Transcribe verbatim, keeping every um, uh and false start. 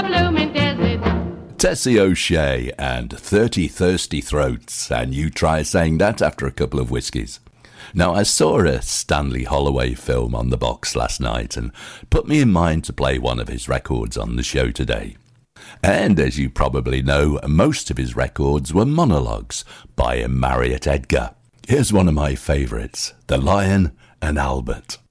a blooming desert. Tessie O'Shea and thirty Thirsty Throats, and you try saying that after a couple of whiskies. Now, I saw a Stanley Holloway film on the box last night and put me in mind to play one of his records on the show today. And as you probably know, most of his records were monologues by Mariette Edgar. Here's one of my favourites, The Lion and Albert.